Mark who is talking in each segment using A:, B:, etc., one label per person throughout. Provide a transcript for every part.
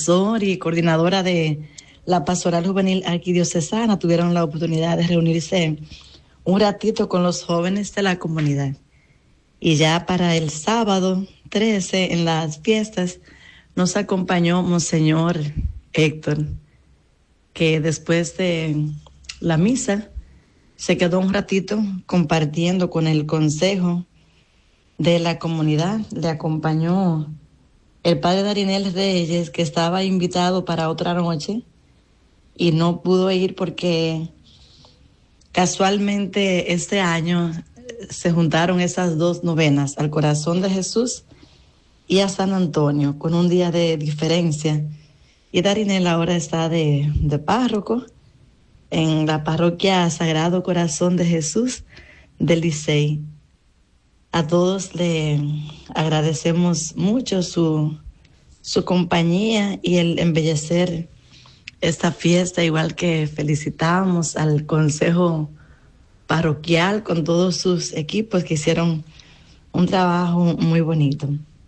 A: Y coordinadora de la Pastoral Juvenil Arquidiocesana tuvieron la oportunidad de reunirse un ratito con los jóvenes de la comunidad. Y ya para el sábado 13, en las fiestas, nos acompañó Monseñor Héctor, que después de la misa se quedó un ratito compartiendo con el consejo de la comunidad. Le acompañó el padre Darinel Reyes, que estaba invitado para otra noche y no pudo ir porque casualmente este año se juntaron esas dos novenas, al Corazón de Jesús y a San Antonio, con un día de diferencia. Y Darinel ahora está de párroco en la parroquia Sagrado Corazón de Jesús del Licey. A todos le agradecemos mucho su compañía y el embellecer esta fiesta, igual que felicitamos al consejo parroquial con todos sus equipos que hicieron un trabajo muy bonito.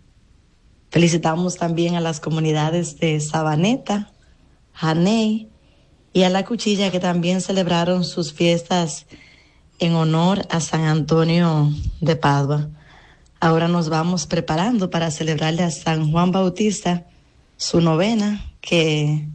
A: Felicitamos también a las comunidades de Sabaneta, Janey y a La Cuchilla, que también celebraron sus fiestas en honor a San Antonio de Padua. Ahora nos vamos preparando para celebrarle a San Juan Bautista su novena, que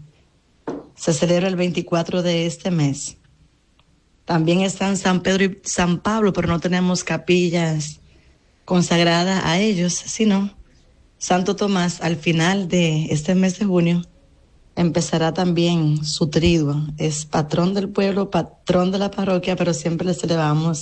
A: se celebra el 24 de este mes. También están San Pedro y San Pablo, pero no tenemos capillas consagradas a ellos, sino Santo Tomás al final de este mes de junio empezará también su triduo. Es patrón del pueblo, patrón de la parroquia, pero siempre le celebramos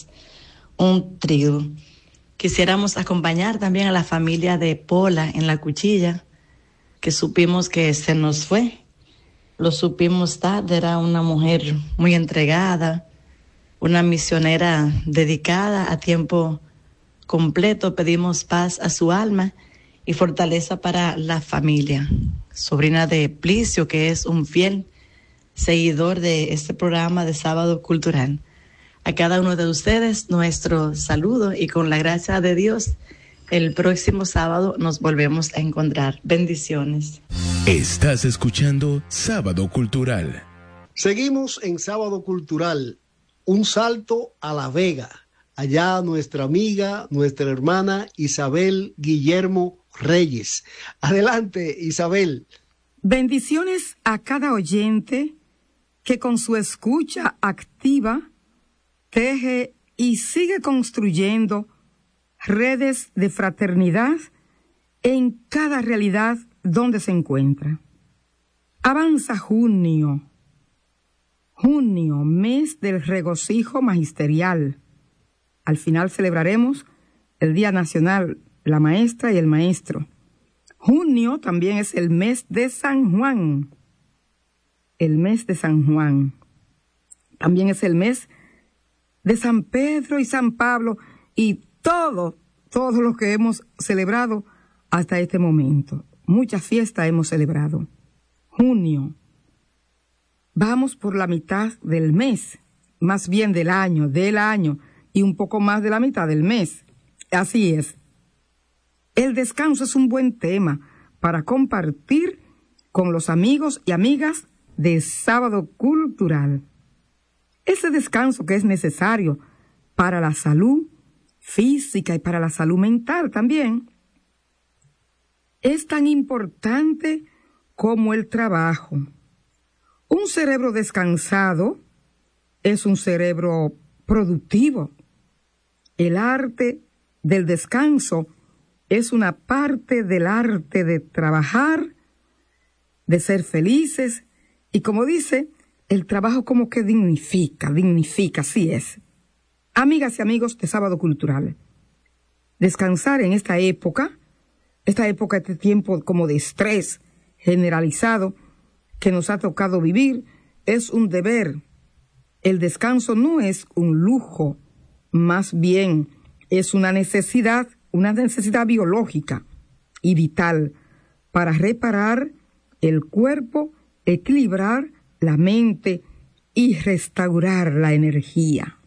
A: un triduo. Quisiéramos acompañar también a la familia de Pola en La Cuchilla, que supimos que se nos fue. Lo supimos tarde, era una mujer muy entregada, una misionera dedicada a tiempo completo. Pedimos paz a su alma y fortaleza para la familia. Sobrina de Plicio, que es un fiel seguidor de este programa de Sábado Cultural. A cada uno de ustedes nuestro saludo y con la gracia de Dios, el próximo sábado nos volvemos a encontrar. Bendiciones.
B: Estás escuchando Sábado Cultural.
C: Seguimos en Sábado Cultural. Un salto a La Vega. Allá nuestra amiga, nuestra hermana Isabel Guillermo Reyes. Adelante, Isabel.
D: Bendiciones a cada oyente que con su escucha activa teje y sigue construyendo redes de fraternidad en cada realidad donde se encuentra. Avanza junio, mes del regocijo magisterial. Al final celebraremos el Día Nacional, la maestra y el maestro. Junio también es el mes de San Juan. El mes de San Juan. También es el mes de San Pedro y San Pablo y todos los que hemos celebrado hasta este momento. Muchas fiestas hemos celebrado. Junio. Vamos por la mitad del mes, más bien del año, y un poco más de la mitad del mes. Así es. El descanso es un buen tema para compartir con los amigos y amigas de Sábado Cultural. Ese descanso que es necesario para la salud física y para la salud mental también. Es tan importante como el trabajo. Un cerebro descansado es un cerebro productivo. El arte del descanso es una parte del arte de trabajar, de ser felices, y como dice, el trabajo como que dignifica, así es. Amigas y amigos de Sábado Cultural, descansar en esta época, este tiempo como de estrés generalizado que nos ha tocado vivir, es un deber. El descanso no es un lujo, más bien es una necesidad biológica y vital para reparar el cuerpo, equilibrar la mente y restaurar la energía.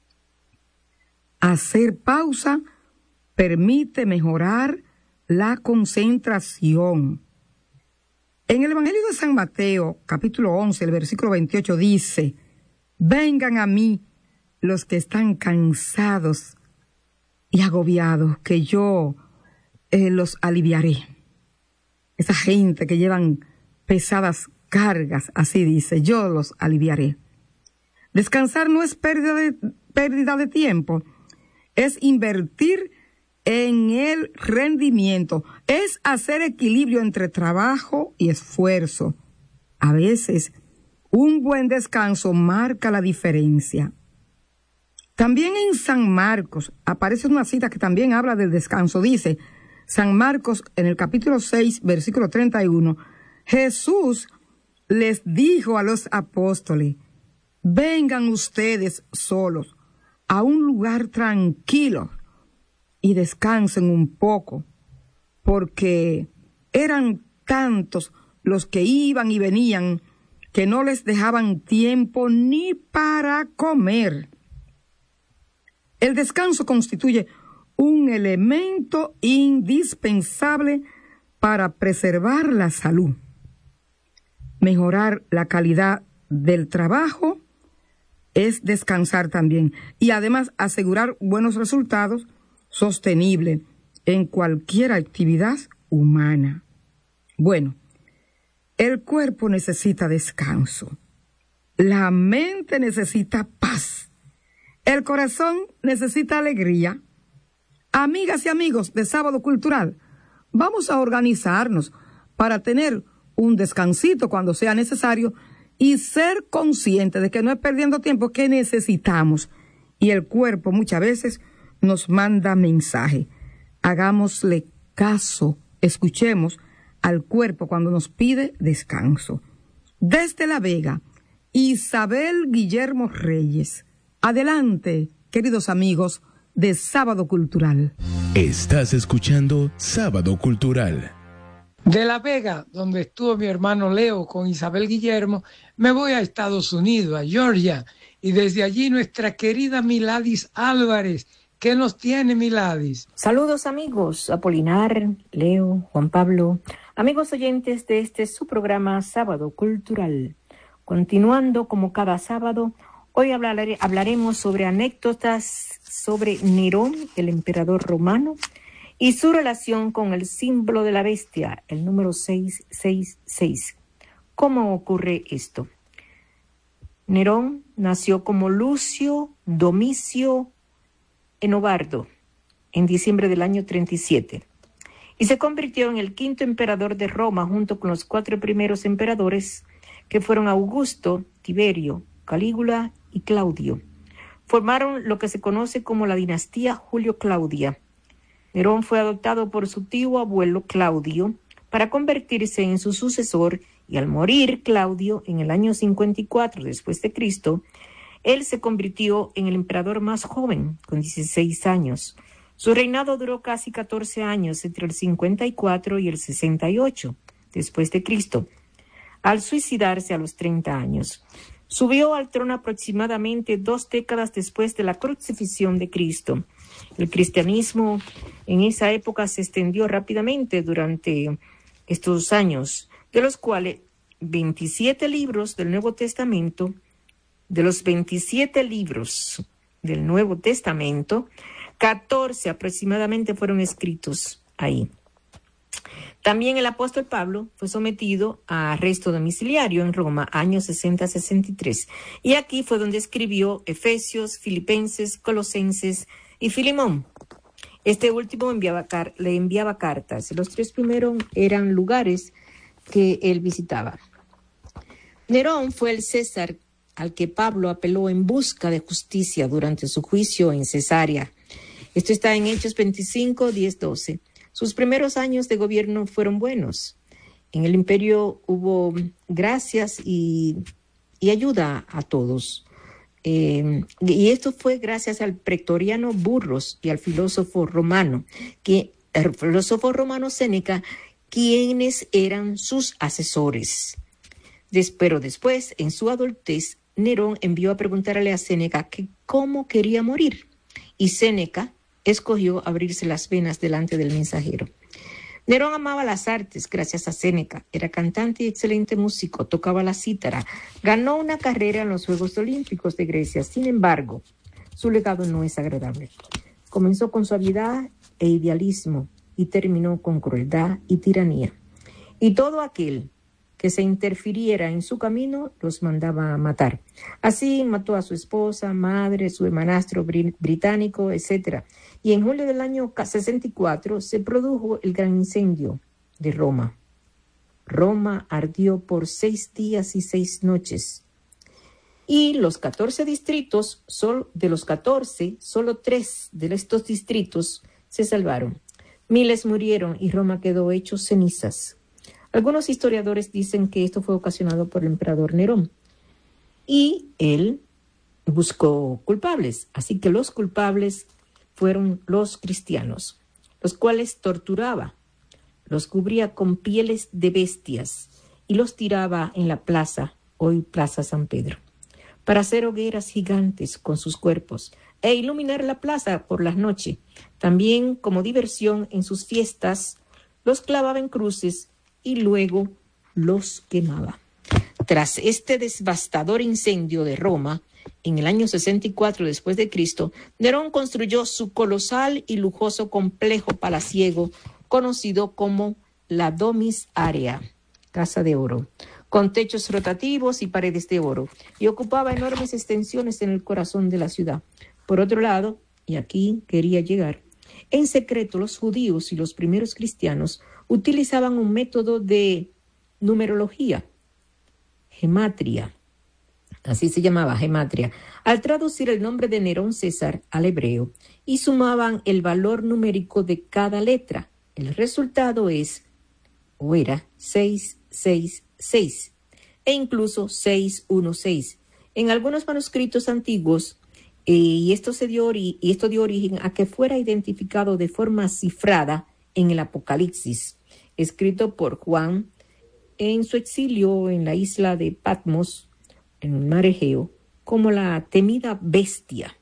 D: Hacer pausa permite mejorar la concentración, En el Evangelio de San Mateo, capítulo 11, el versículo 28 dice: vengan a mí los que están cansados y agobiados, que yo los aliviaré. Esa gente que llevan pesadas cargas, así dice, yo los aliviaré. Descansar no es pérdida de tiempo, es invertir en el rendimiento, es hacer equilibrio entre trabajo y esfuerzo. A veces, un buen descanso marca la diferencia. También en San Marcos aparece una cita que también habla del descanso. Dice San Marcos en el capítulo 6, versículo 31, Jesús les dijo a los apóstoles: vengan ustedes solos a un lugar tranquilo y descansen un poco, porque eran tantos los que iban y venían que no les dejaban tiempo ni para comer. El descanso constituye un elemento indispensable para preservar la salud, mejorar la calidad del trabajo es descansar también, y además asegurar buenos resultados sostenibles en cualquier actividad humana. Bueno, el cuerpo necesita descanso, la mente necesita paz, el corazón necesita alegría. Amigas y amigos de Sábado Cultural, vamos a organizarnos para tener un descansito cuando sea necesario y ser consciente de que no es perdiendo tiempo, que necesitamos. Y el cuerpo muchas veces nos manda mensaje. Hagámosle caso, escuchemos al cuerpo cuando nos pide descanso. Desde La Vega, Isabel Guillermo Reyes. Adelante, queridos amigos de Sábado Cultural.
B: Estás escuchando Sábado Cultural.
E: De La Vega, donde estuvo mi hermano Leo con Isabel Guillermo, me voy a Estados Unidos, a Georgia, y desde allí nuestra querida Miladis Álvarez. ¿Qué nos tiene, Miladis?
F: Saludos, amigos, Apolinar, Leo, Juan Pablo, amigos oyentes de este su programa Sábado Cultural. Continuando como cada sábado, hoy hablaremos sobre anécdotas sobre Nerón, el emperador romano, y su relación con el símbolo de la bestia, el número 666. ¿Cómo ocurre esto? Nerón nació como Lucio Domicio Enobarbo en diciembre del año 37 y se convirtió en el quinto emperador de Roma junto con los 4 primeros emperadores que fueron Augusto, Tiberio, Calígula y Claudio. Formaron lo que se conoce como la dinastía Julio-Claudia. Nerón fue adoptado por su tío abuelo Claudio para convertirse en su sucesor, y al morir Claudio en el año 54 después de Cristo, él se convirtió en el emperador más joven, con 16 años. Su reinado duró casi 14 años, entre el 54 y el 68 después de Cristo, al suicidarse a los 30 años. Subió al trono aproximadamente 2 décadas después de la crucifixión de Cristo. El cristianismo en esa época se extendió rápidamente durante estos años, de los cuales 27 libros del Nuevo Testamento, de los 27 libros del Nuevo Testamento, 14 aproximadamente fueron escritos ahí. También el apóstol Pablo fue sometido a arresto domiciliario en Roma, años 60-63, y aquí fue donde escribió Efesios, Filipenses, Colosenses y Filemón. Este último le enviaba cartas. Los 3 primeros eran lugares que él visitaba. Nerón fue el César al que Pablo apeló en busca de justicia durante su juicio en Cesarea. Esto está en Hechos 25, 10, 12. Sus primeros años de gobierno fueron buenos. En el imperio hubo gracias y ayuda a todos. Y esto fue gracias al pretoriano Burrus y al filósofo romano Séneca, quienes eran sus asesores. Pero después, en su adultez, Nerón envió a preguntarle a Séneca que cómo quería morir, y Séneca escogió abrirse las venas delante del mensajero. Nerón amaba las artes gracias a Séneca. Era cantante y excelente músico, tocaba la cítara. Ganó una carrera en los Juegos Olímpicos de Grecia. Sin embargo, su legado no es agradable. Comenzó con suavidad e idealismo y terminó con crueldad y tiranía. Y todo aquel que se interfiriera en su camino los mandaba a matar. Así mató a su esposa, madre, su hermanastro británico, etc. Y en julio del año 64 se produjo el gran incendio de Roma. Roma ardió por 6 días y 6 noches. Y los 14 distritos, de los 14, solo 3 de estos distritos se salvaron. Miles murieron y Roma quedó hecho cenizas. Algunos historiadores dicen que esto fue ocasionado por el emperador Nerón. Y él buscó culpables. Así que los culpables fueron los cristianos, los cuales torturaba, los cubría con pieles de bestias y los tiraba en la plaza, hoy Plaza San Pedro, para hacer hogueras gigantes con sus cuerpos e iluminar la plaza por la noche. También, como diversión en sus fiestas, los clavaba en cruces y luego los quemaba. Tras este devastador incendio de Roma, en el año 64 después de Cristo, Nerón construyó su colosal y lujoso complejo palaciego conocido como la Domus Aurea, Casa de Oro, con techos rotativos y paredes de oro, y ocupaba enormes extensiones en el corazón de la ciudad. Por otro lado, y aquí quería llegar, en secreto los judíos y los primeros cristianos utilizaban un método de numerología, gematria, así se llamaba, gematria, al traducir el nombre de Nerón César al hebreo, y sumaban el valor numérico de cada letra. El resultado es, o era, 666, e incluso 616. En algunos manuscritos antiguos, y esto dio origen a que fuera identificado de forma cifrada en el Apocalipsis, escrito por Juan en su exilio en la isla de Patmos, en el mar Egeo, como la temida bestia.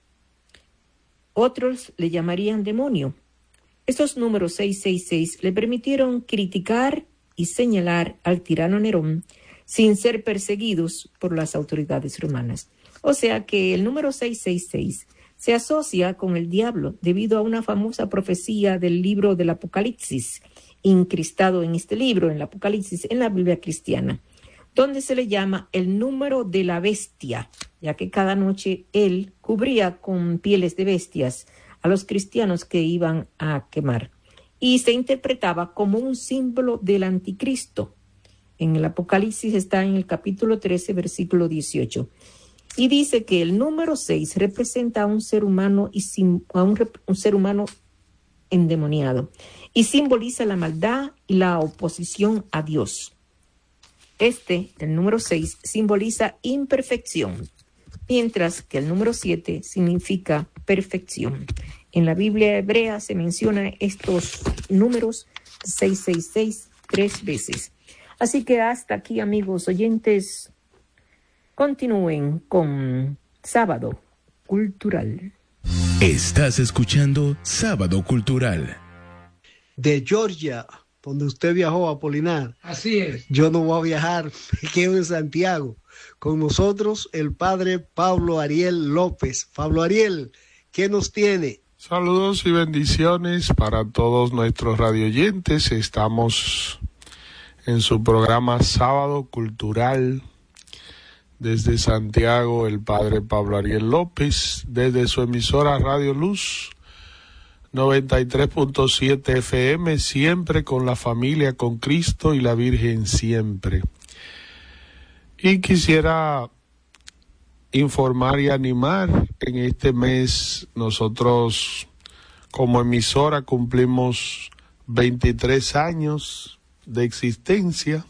F: Otros le llamarían demonio. Estos números 666 le permitieron criticar y señalar al tirano Nerón sin ser perseguidos por las autoridades romanas. O sea que el número 666 se asocia con el diablo debido a una famosa profecía del libro del Apocalipsis, incrustado en este libro, en el Apocalipsis, en la Biblia cristiana, donde se le llama el número de la bestia, ya que cada noche él cubría con pieles de bestias a los cristianos que iban a quemar, y se interpretaba como un símbolo del anticristo. En el Apocalipsis está en el capítulo 13, versículo 18, y dice que el número 6 representa a un ser humano un ser humano endemoniado, y simboliza la maldad y la oposición a Dios. El número 6, simboliza imperfección, mientras que el número 7 significa perfección. En la Biblia hebrea se menciona estos números 666 3 veces. Así que hasta aquí, amigos oyentes, continúen con Sábado Cultural.
B: Estás escuchando Sábado Cultural.
C: De Georgia, donde usted viajó, Apolinar.
E: Así es.
C: Yo no voy a viajar, me quedo en Santiago. Con nosotros el padre Pablo Ariel López. Pablo Ariel, ¿qué nos tiene?
G: Saludos y bendiciones para todos nuestros radioyentes. Estamos en su programa Sábado Cultural. Desde Santiago, el padre Pablo Ariel López, desde su emisora Radio Luz 93.7 FM, siempre con la familia, con Cristo y la Virgen siempre. Y quisiera informar y animar, en este mes nosotros como emisora cumplimos 23 años de existencia.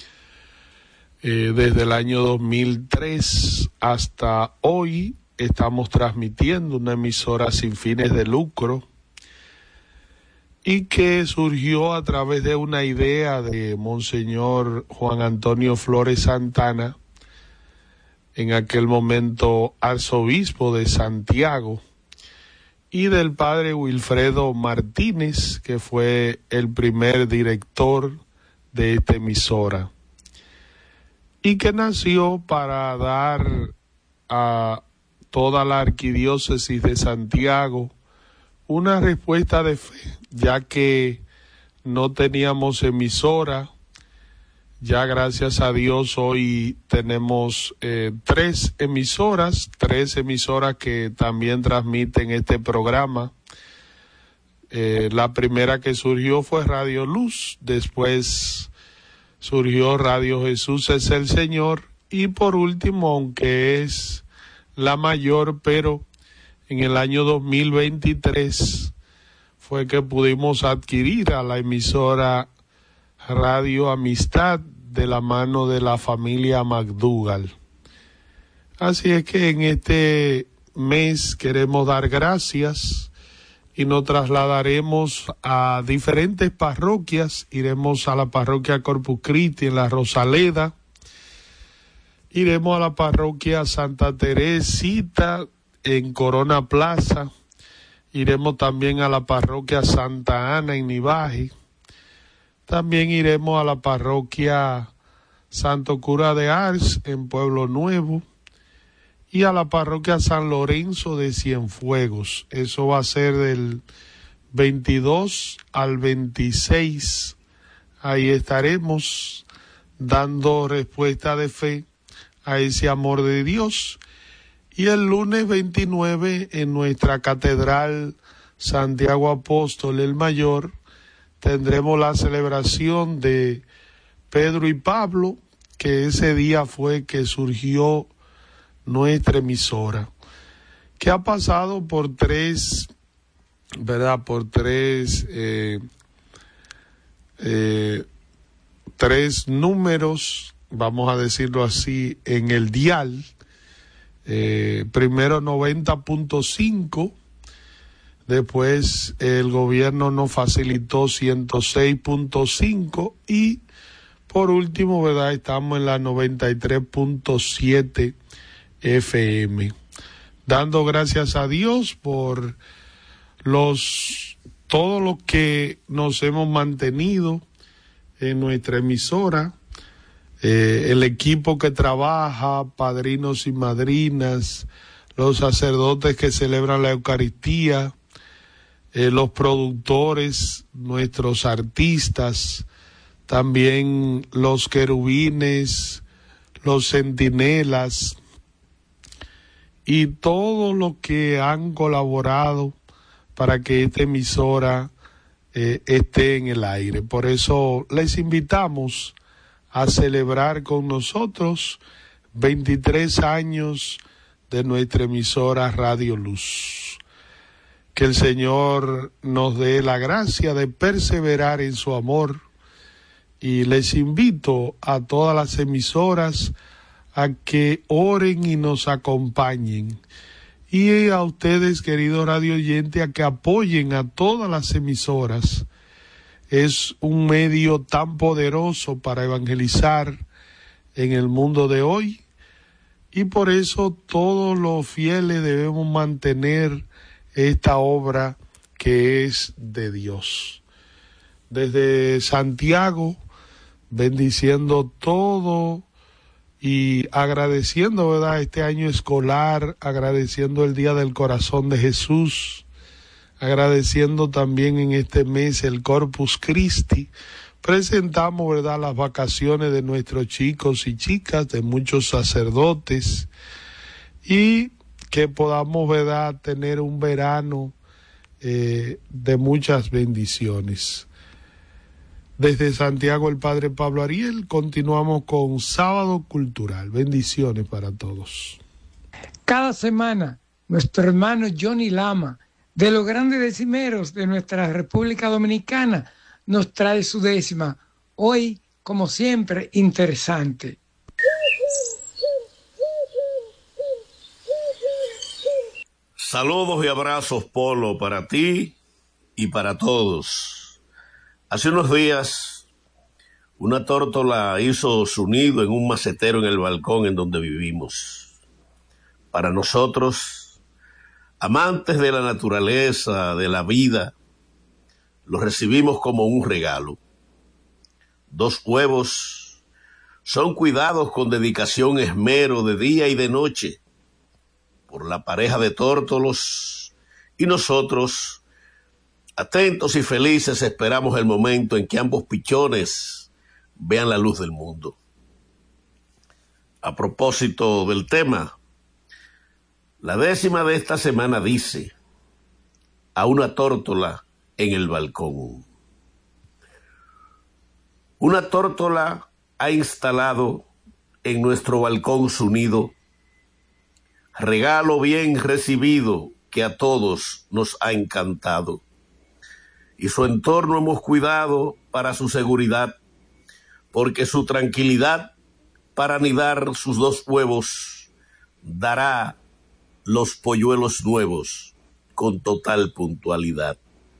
G: Desde el año 2003 hasta hoy estamos transmitiendo una emisora sin fines de lucro y que surgió a través de una idea de Monseñor Juan Antonio Flores Santana, en aquel momento arzobispo de Santiago, y del padre Wilfredo Martínez, que fue el primer director de esta emisora, y que nació para dar a toda la arquidiócesis de Santiago una respuesta de fe, ya que no teníamos emisora. Ya gracias a Dios hoy tenemos tres emisoras que también transmiten este programa. La primera que surgió fue Radio Luz, después surgió Radio Jesús es el Señor, y por último, aunque es la mayor, pero en el año 2023 fue que pudimos adquirir a la emisora Radio Amistad de la mano de la familia McDougall. Así es que en este mes queremos dar gracias y nos trasladaremos a diferentes parroquias. Iremos a la parroquia Corpus Christi en la Rosaleda, iremos a la parroquia Santa Teresita en Corona Plaza, iremos también a la parroquia Santa Ana en Nivaje, también iremos a la parroquia Santo Cura de Ars en Pueblo Nuevo y a la parroquia San Lorenzo de Cienfuegos. Eso va a ser del 22 al 26. Ahí estaremos dando respuesta de fe a ese amor de Dios. Y el lunes 29 en nuestra catedral Santiago Apóstol el Mayor tendremos la celebración de Pedro y Pablo, que ese día fue que surgió nuestra emisora, que ha pasado por tres números, vamos a decirlo así, en el dial. Primero 90.5, después el gobierno nos facilitó 106.5 y por último, ¿verdad?, estamos en la 93.7 FM. Dando gracias a Dios por todo lo que nos hemos mantenido en nuestra emisora. El equipo que trabaja, padrinos y madrinas, los sacerdotes que celebran la Eucaristía, los productores, nuestros artistas, también los querubines, los centinelas y todos los que han colaborado para que esta emisora esté en el aire. Por eso les invitamos a celebrar con nosotros 23 años de nuestra emisora Radio Luz. Que el Señor nos dé la gracia de perseverar en su amor, y les invito a todas las emisoras a que oren y nos acompañen, y a ustedes, queridos radio oyentes, a que apoyen a todas las emisoras. Es un medio tan poderoso para evangelizar en el mundo de hoy, y por eso todos los fieles debemos mantener esta obra que es de Dios. Desde Santiago, bendiciendo todo y agradeciendo, ¿verdad?, este año escolar, agradeciendo el Día del Corazón de Jesús, agradeciendo también en este mes el Corpus Christi. Presentamos, ¿verdad?, las vacaciones de nuestros chicos y chicas, de muchos sacerdotes, y que podamos, ¿verdad?, tener un verano de muchas bendiciones. Desde Santiago, el Padre Pablo Ariel, continuamos con Sábado Cultural. Bendiciones para todos.
E: Cada semana, nuestro hermano Johnny Lama, de los grandes decimeros de nuestra República Dominicana, nos trae su décima. Hoy, como siempre, interesante.
H: Saludos y abrazos, Polo, para ti y para todos. Hace unos días, una tórtola hizo su nido en un macetero en el balcón en donde vivimos. Para nosotros, amantes de la naturaleza, de la vida, lo recibimos como un regalo. 2 huevos son cuidados con dedicación, esmero de día y de noche por la pareja de tórtolos, y nosotros, atentos y felices, esperamos el momento en que ambos pichones vean la luz del mundo. A propósito del tema, la 10ª de esta semana dice: a una tórtola en el balcón. Una tórtola ha instalado en nuestro balcón su nido, regalo bien recibido que a todos nos ha encantado, y su entorno hemos cuidado para su seguridad, porque su tranquilidad para anidar sus 2 huevos dará los polluelos nuevos con total puntualidad.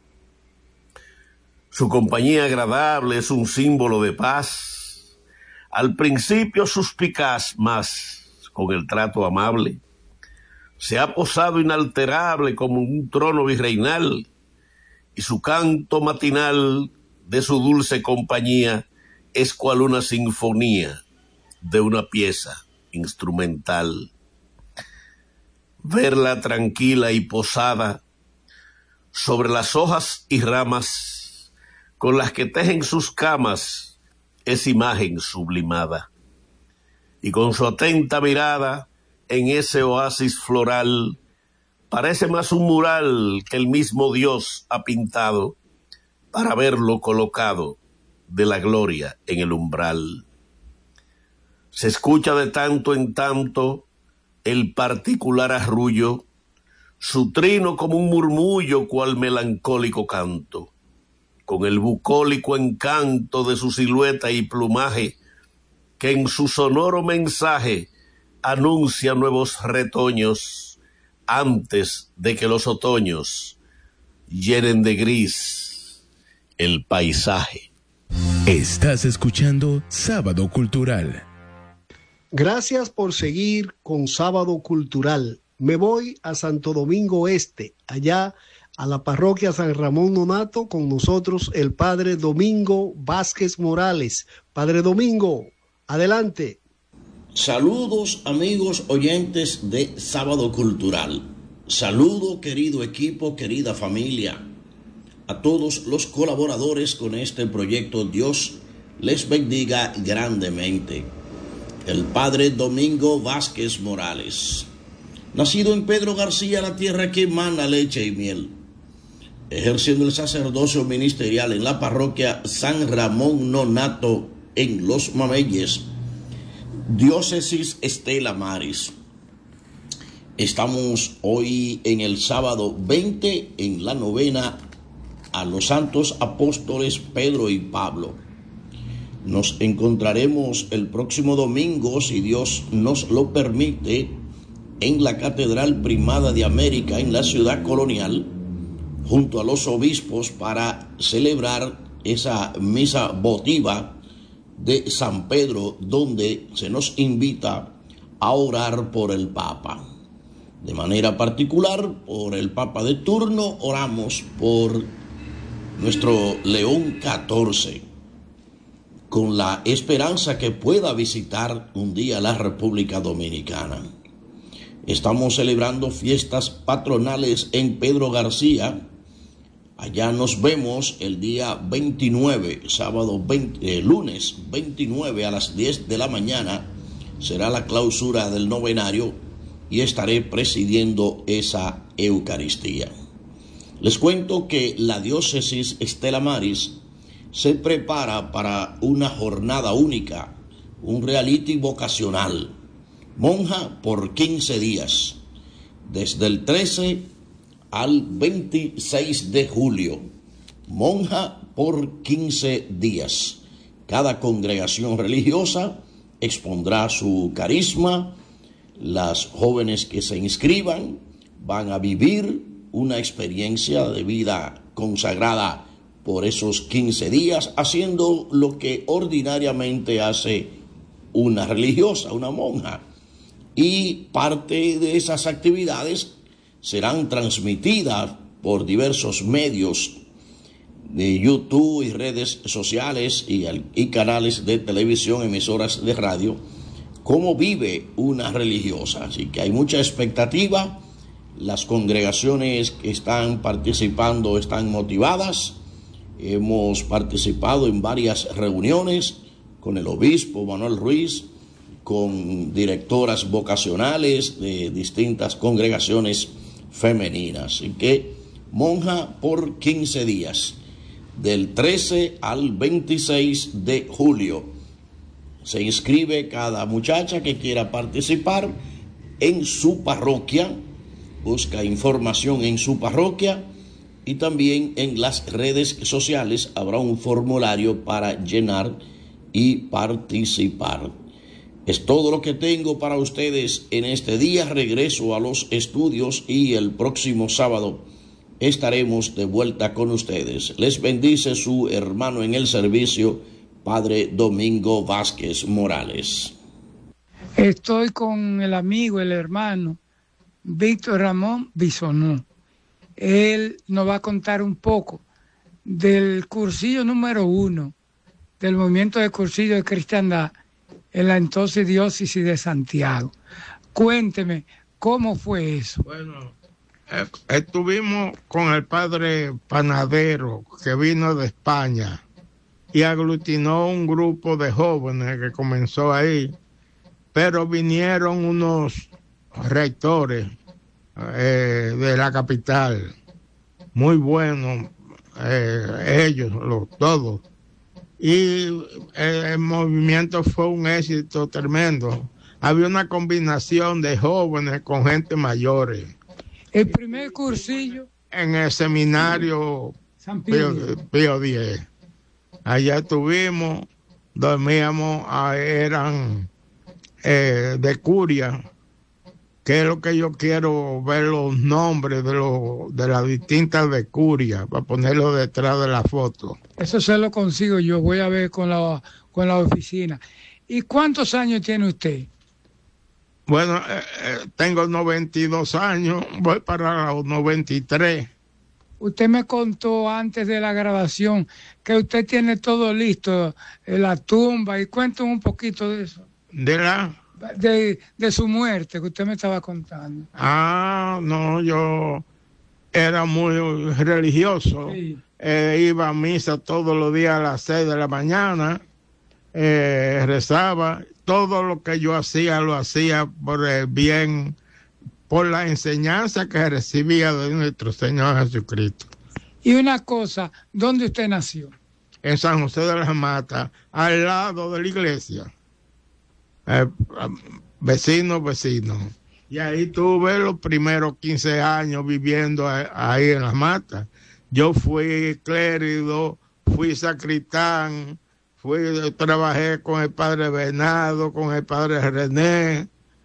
H: Su compañía agradable es un símbolo de paz, al principio suspicaz, mas con el trato amable se ha posado inalterable como un trono virreinal, y su canto matinal de su dulce compañía es cual una sinfonía de una pieza instrumental. Verla tranquila y posada sobre las hojas y ramas con las que tejen sus camas es imagen sublimada, y con su atenta mirada en ese oasis floral parece más un mural que el mismo Dios ha pintado para verlo colocado de la gloria en el umbral. Se escucha de tanto en tanto el particular arrullo, su trino como un murmullo cual melancólico canto, con el bucólico encanto de su silueta y plumaje, que en su sonoro mensaje anuncia nuevos retoños antes de que los otoños llenen de gris el paisaje.
B: Estás escuchando Sábado Cultural.
C: Gracias por seguir con Sábado Cultural. Me voy a Santo Domingo Este, allá a la parroquia San Ramón Nonato, con nosotros el padre Domingo Vázquez Morales. Padre Domingo, adelante.
I: Saludos, amigos oyentes de Sábado Cultural. Saludo, querido equipo, querida familia, a todos los colaboradores con este proyecto. Dios les bendiga grandemente. El padre Domingo Vázquez Morales, nacido en Pedro García, la tierra que emana leche y miel, ejerciendo el sacerdocio ministerial en la parroquia San Ramón Nonato en Los Mameyes, diócesis Estela Maris. Estamos hoy en el sábado 20 en la novena a los santos apóstoles Pedro y Pablo. Nos encontraremos el próximo domingo, si Dios nos lo permite, en la Catedral Primada de América, en la ciudad colonial, junto a los obispos, para celebrar esa misa votiva de San Pedro, donde se nos invita a orar por el Papa. De manera particular, por el Papa de turno, oramos por nuestro León XIV, con la esperanza que pueda visitar un día la República Dominicana. Estamos celebrando fiestas patronales en Pedro García. Allá nos vemos el día 29, lunes 29 a las 10 de la mañana. Será la clausura del novenario y estaré presidiendo esa Eucaristía. Les cuento que la diócesis Estela Maris se prepara para una jornada única, un reality vocacional. Monja por 15 días, desde el 13 al 26 de julio. Monja por 15 días. Cada congregación religiosa expondrá su carisma. Las jóvenes que se inscriban van a vivir una experiencia de vida consagrada por esos 15 días, haciendo lo que ordinariamente hace una religiosa, una monja. Y parte de esas actividades serán transmitidas por diversos medios de YouTube y redes sociales y canales de televisión, emisoras de radio, cómo vive una religiosa. Así que hay mucha expectativa. Las congregaciones que están participando están motivadas. Hemos participado en varias reuniones con el obispo Manuel Ruiz, con directoras vocacionales de distintas congregaciones femeninas. Así que monja por 15 días, del 13 al 26 de julio. Se inscribe cada muchacha que quiera participar en su parroquia, busca información en su parroquia y también en las redes sociales habrá un formulario para llenar y participar. Es todo lo que tengo para ustedes en este día. Regreso a los estudios y el próximo sábado estaremos de vuelta con ustedes. Les bendice su hermano en el servicio, Padre Domingo Vázquez Morales.
E: Estoy con el amigo, el hermano Víctor Ramón Bisonó. Él nos va a contar un poco del cursillo número 1 del movimiento de cursillo de cristiandad en la entonces diócesis de Santiago. Cuénteme, ¿cómo fue eso?
J: Bueno, estuvimos con el padre Panadero, que vino de España, y aglutinó un grupo de jóvenes que comenzó ahí, pero vinieron unos rectores de la capital, muy buenos, ellos, todos, y el movimiento fue un éxito tremendo. Había una combinación de jóvenes con gente mayores.
E: El primer cursillo
J: en el seminario
E: San
J: Pío X. Allá estuvimos, dormíamos, eran de curia, que es lo que yo quiero ver, los nombres de las distintas de curia, para ponerlo detrás de la foto.
E: Eso se lo consigo yo, voy a ver con la oficina. ¿Y cuántos años tiene usted?
J: Bueno, tengo 92 años, voy para los 93.
E: Usted me contó antes de la grabación que usted tiene todo listo, la tumba, y cuéntame un poquito de eso. De su muerte, que usted me estaba contando.
J: No, yo era muy religioso.
E: Sí.
J: Iba a misa todos los días a las 6 de la mañana, rezaba. Todo lo que yo hacía, lo hacía por el bien, por la enseñanza que recibía de nuestro Señor Jesucristo.
E: Y una cosa, ¿dónde usted nació?
J: En San José de las Matas, al lado de la iglesia. Vecino. Y ahí tuve los primeros 15 años viviendo ahí en las Matas. Yo fui clérigo, fui sacristán, trabajé con el padre Bernardo, con el padre René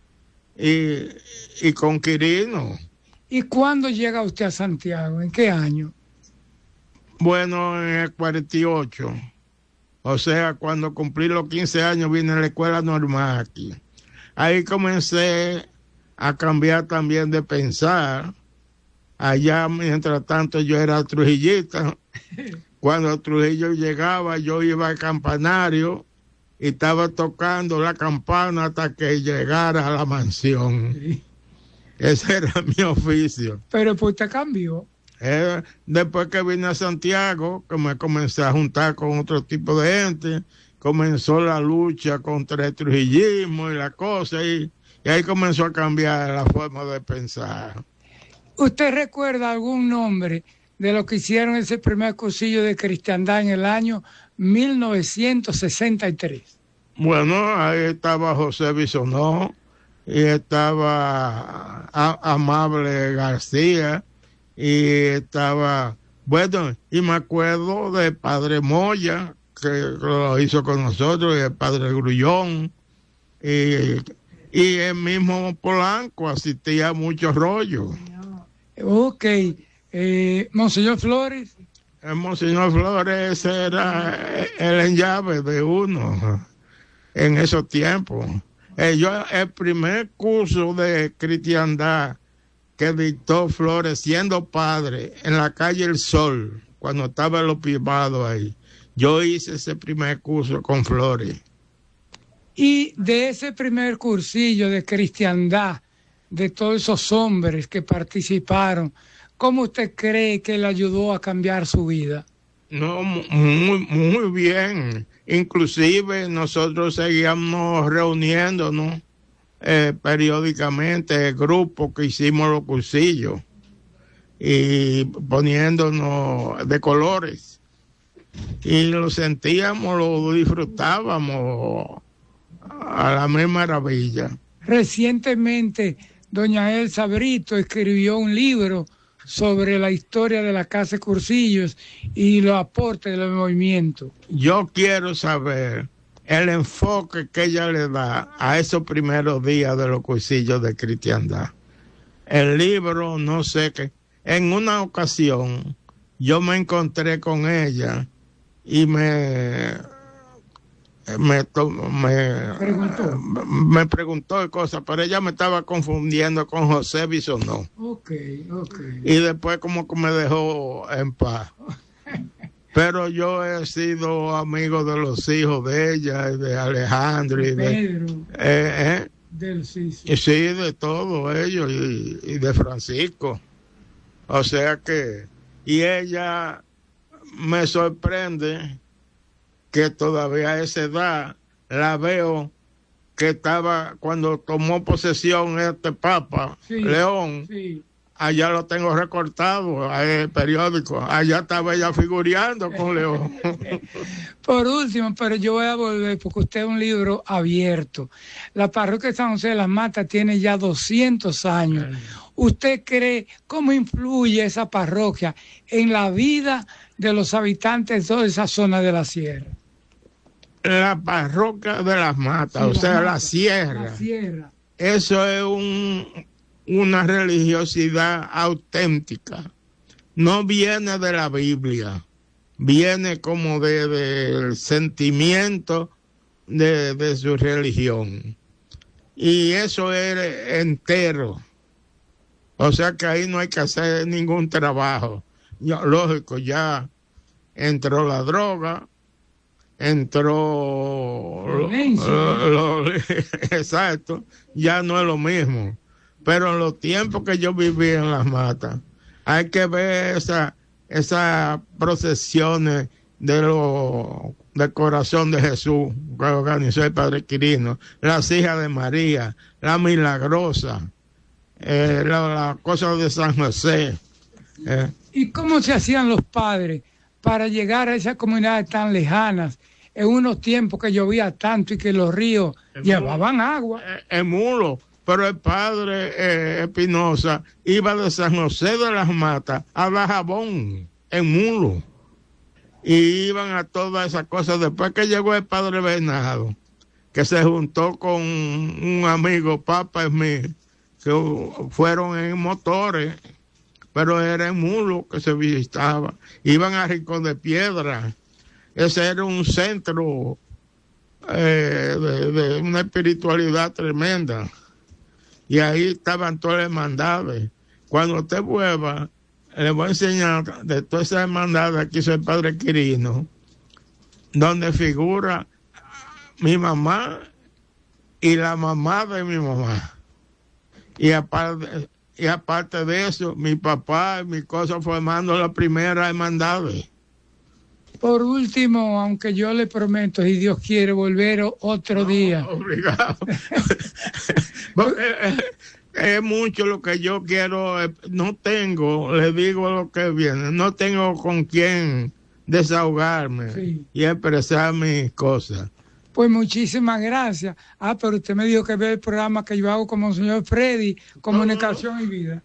J: y con Quirino.
E: ¿Y cuándo llega usted a Santiago? ¿En qué año?
J: Bueno, en el 48. O sea, cuando cumplí los 15 años vine a la escuela normal aquí. Ahí comencé a cambiar también de pensar. Allá, mientras tanto, yo era trujillista. Cuando Trujillo llegaba, yo iba al campanario y estaba tocando la campana hasta que llegara a la mansión.
E: Sí.
J: Ese era mi oficio.
E: Pero pues usted cambió.
J: Después que vine a Santiago, que me comencé a juntar con otro tipo de gente, comenzó la lucha contra el trujillismo y la cosa, y ahí comenzó a cambiar la forma de pensar.
E: ¿Usted recuerda algún nombre de los que hicieron ese primer cursillo de cristiandad en el año 1963?
J: Bueno, ahí estaba José Bisonó, y estaba Amable García, y estaba, bueno, y me acuerdo del padre Moya, que lo hizo con nosotros, y el padre Grullón, y el mismo Polanco asistía a muchos rollos.
E: Ok. Monseñor Flores.
J: El Monseñor Flores era el enllave de uno en esos tiempos. El primer curso de cristiandad que dictó Floreciendo Padre en la calle El Sol, cuando estaba el obispado ahí. Yo hice ese primer curso con Flores.
E: Y de ese primer cursillo de cristiandad, de todos esos hombres que participaron, ¿cómo usted cree que le ayudó a cambiar su vida?
J: No, muy bien. Inclusive nosotros seguíamos reuniéndonos periódicamente, el grupo que hicimos los cursillos y poniéndonos de colores. Y lo sentíamos, lo disfrutábamos a la misma maravilla.
E: Recientemente, doña Elsa Brito escribió un libro sobre la historia de la Casa de Cursillos y los aportes del movimiento.
J: Yo quiero saber el enfoque que ella le da a esos primeros días de los cursillos de cristiandad. El libro, no sé qué. En una ocasión, yo me encontré con ella y me preguntó cosas, pero ella me estaba confundiendo con José Bisonó.
E: Okay.
J: Y después como que me dejó en paz. Pero yo he sido amigo de los hijos de ella, y de Alejandro, y de Pedro. Sí, de todos ellos, y de Francisco. O sea que, y ella me sorprende que todavía a esa edad la veo que estaba cuando tomó posesión este Papa, León, allá lo tengo recortado, el periódico, allá estaba ella figureando con León.
E: Por último, pero yo voy a volver porque usted es un libro abierto. La parroquia de San José de las Matas tiene ya 200 años. ¿Usted cree cómo influye esa parroquia en la vida de los habitantes de toda esa zona de la sierra?
J: La parroquia de las Matas, sí, o sea, la sierra.
E: La sierra.
J: Eso es una religiosidad auténtica. No viene de la Biblia, viene como del sentimiento de su religión. Y eso es entero. O sea que ahí no hay que hacer ningún trabajo. Lógico, ya entró la droga, entró exacto, ya no es lo mismo. Pero en los tiempos que yo viví en las Matas, hay que ver esas procesiones del corazón de Jesús que organizó el Padre Quirino, las hijas de María, la Milagrosa, la cosa de San José.
E: ¿Y cómo se hacían los padres para llegar a esas comunidades tan lejanas en unos tiempos que llovía tanto y que los ríos llevaban agua?
J: En mulo. Pero el padre Espinosa iba de San José de las Matas a Dajabón, en mulo. Y iban a todas esas cosas. Después que llegó el padre Bernardo, que se juntó con un amigo, Papa Smith, que fueron en motores, pero era en mulo que se visitaba. Iban a Rincón de Piedra. Ese era un centro de una espiritualidad tremenda. Y ahí estaban todas las hermandades. Cuando usted vuelva, le voy a enseñar de todas esas hermandades que hizo el Padre Quirino, donde figura mi mamá y la mamá de mi mamá. Y aparte de eso, mi papá y mi cosa formando la primera hermandades.
E: Por último, aunque yo le prometo, si Dios quiere, volver otro día.
J: Obligado. Es mucho lo que yo quiero. No tengo, le digo lo que viene, no tengo con quién desahogarme y expresar mis cosas.
E: Pues muchísimas gracias. Pero usted me dijo que ve el programa que yo hago como señor Freddy, Comunicación y Vida.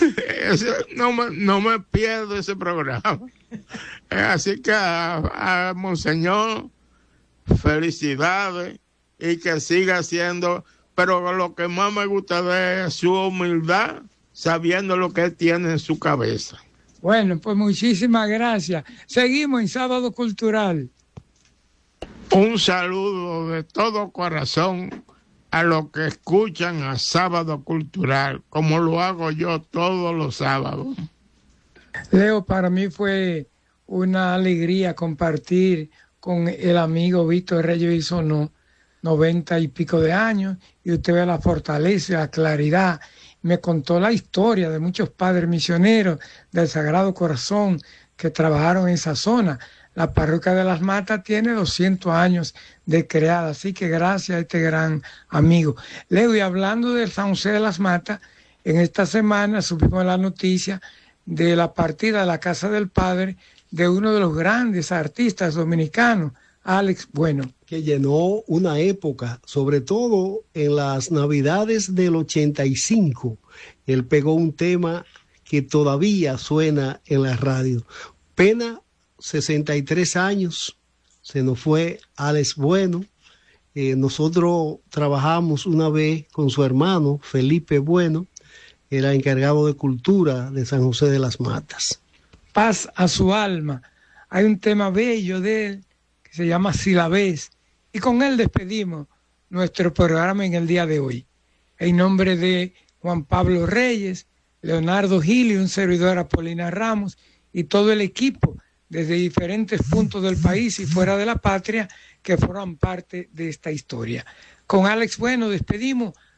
J: No me pierdo ese programa. Así que a Monseñor, felicidades y que siga haciendo, pero lo que más me gusta de es su humildad, sabiendo lo que él tiene en su cabeza.
E: Bueno, pues muchísimas gracias. Seguimos en Sábado Cultural.
J: Un saludo de todo corazón a los que escuchan a Sábado Cultural, como lo hago yo todos los sábados.
E: Leo, para mí fue una alegría compartir con el amigo Víctor Reyes Bisonó, 90 y pico de años, y usted ve la fortaleza y la claridad. Me contó la historia de muchos padres misioneros del Sagrado Corazón que trabajaron en esa zona. La parroquia de Las Matas tiene 200 años de creada, así que gracias a este gran amigo. Leo, y hablando del San José de Las Matas, en esta semana supimos la noticia de la partida de la Casa del Padre de uno de los grandes artistas dominicanos, Alex Bueno.
C: Que llenó una época, sobre todo en las Navidades del 85. Él pegó un tema que todavía suena en la radio. Pena, 63 años, se nos fue Alex Bueno. Nosotros trabajamos una vez con su hermano, Felipe Bueno, era encargado de cultura de San José de las Matas.
E: Paz a su alma. Hay un tema bello de él que se llama Si la ves, y con él despedimos nuestro programa en el día de hoy. En nombre de Juan Pablo Reyes, Leonardo Gil y un servidor, Apolinar Ramos, y todo el equipo desde diferentes puntos del país y fuera de la patria que forman parte de esta historia. Con Alex Bueno despedimos